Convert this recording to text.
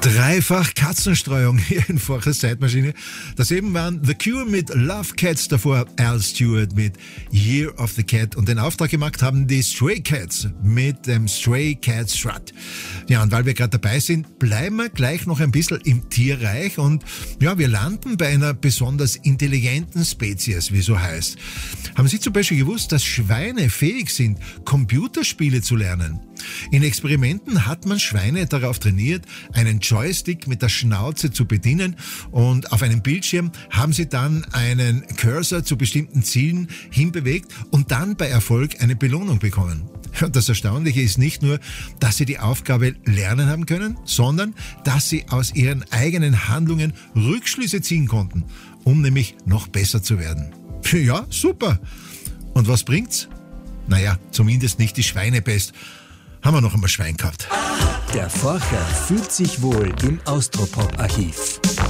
Dreifach Katzenstreuung hier in Forchers Zeitmaschine. Das eben waren The Cure mit Love Cats, davor Al Stewart mit Year of the Cat und den Auftrag gemacht haben die Stray Cats mit dem Stray Cat Strut. Ja, und weil wir gerade dabei sind, bleiben wir gleich noch ein bisschen im Tierreich und ja, wir landen bei einer besonders intelligenten Spezies, wie so heißt. Haben Sie zum Beispiel gewusst, dass Schweine fähig sind, Computerspiele zu lernen? In Experimenten hat man Schweine darauf trainiert, einen Joystick mit der Schnauze zu bedienen und auf einem Bildschirm haben sie dann einen Cursor zu bestimmten Zielen hinbewegt und dann bei Erfolg eine Belohnung bekommen. Und das Erstaunliche ist nicht nur, dass sie die Aufgabe lernen haben können, sondern dass sie aus ihren eigenen Handlungen Rückschlüsse ziehen konnten, um nämlich noch besser zu werden. Ja, super. Und was bringt's? Naja, zumindest nicht die Schweinepest. Haben wir noch einmal Schwein gehabt. Der Forscher fühlt sich wohl im Austropop-Archiv.